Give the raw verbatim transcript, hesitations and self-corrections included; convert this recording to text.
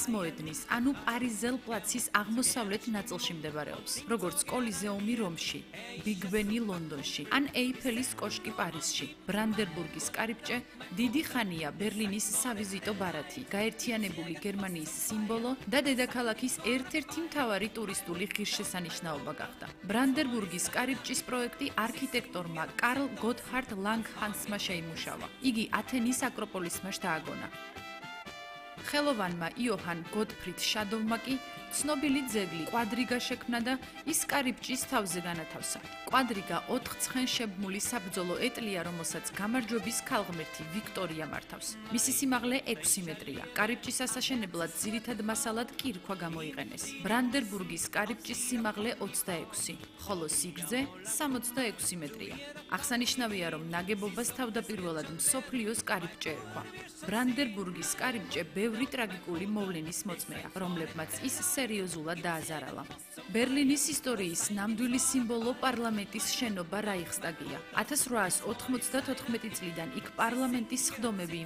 მოედნის, ანუ პარიზელ-პლაცის აღმოსავლეთ ნაწილში მდებარეობს, როგორც კოლიზეუმი რომში, ბიგ ბენი ლონდონში, ან ეიფელის კოშკი პარიზში. ბრანდენბურგის კარიბჭე დიდი ხანია ბერლინის სავიზიტო ბარათი, გაერთიანებული გერმანიის სიმბოლო და დედაქალაქის ერთ-ერთი მთავარი ტურისტული ღირსშესანიშნაობა გახდა. ბრანდენბურგის კარიბჭის პროექტი არქიტექტორმა კარლ გოთჰარდ ლანგჰანსმა შეიმუშავა. იგი ათენის აკროპოლისმა დააგონა. ხელოვანმა იოჰან გოტფრიდ შადოვმა კი ცნობილი ძეგლი კვადრიგა შექმნა და ის კარიბჭის თავზე განათავსა. კვადრიგა ოთხ ცხენშებმული საბრძოლო ეტლია, რომელსაც გამარჯვების ქალღმერთი ვიქტორია მართავს. მისი სიმაღლე ექვსი მეტრია. კარიბჭის ასაშენებლად ძირითად მასალად კირქვა გამოიყენეს. ბრანდენბურგის კარიბჭის სიმაღლე ოცდაექვსი, ხოლო სიგრძე სამოცდაექვსი მეტრია. აღსანიშნავია, რომ ნაგებობას თავდაპირველად მსოფლიოს კარიბჭე ერქვა. ბრანდენბურგის კარიბჭე ბევრი ტრაგიკული მოვლენის მოწმეა, რომლებმაც ის სერიოზულად დააზარალა. ბერლინის ისტორიის ნამდვილი სიმბოლო პარლამენტის შენობა რაიხსტაგია. ათას რვაას ოთხმოცდათოთხმეტი წლიდან იქ პარლამენტის სხდომები